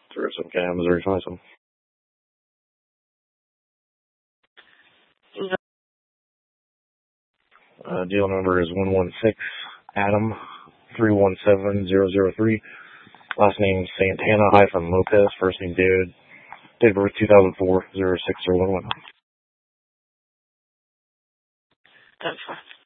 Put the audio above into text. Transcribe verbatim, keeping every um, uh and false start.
Through some cam, Missouri twenty-seven. Uh, deal number is one one six Adam three one seven zero zero three. Last name Santana hyphen Lopez. First name David. Date of birth two thousand four, zero six zero one one. That's fine.